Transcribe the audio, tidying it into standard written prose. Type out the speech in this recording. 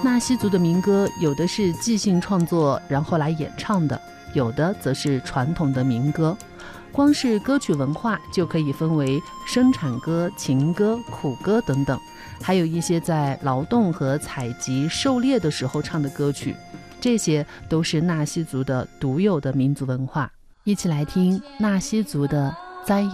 纳西族的民歌有的是即兴创作然后来演唱的，有的则是传统的民歌。光是歌曲文化就可以分为生产歌、情歌、苦歌等等，还有一些在劳动和采集狩猎的时候唱的歌曲，这些都是纳西族的独有的民族文化。一起来听纳西族的灾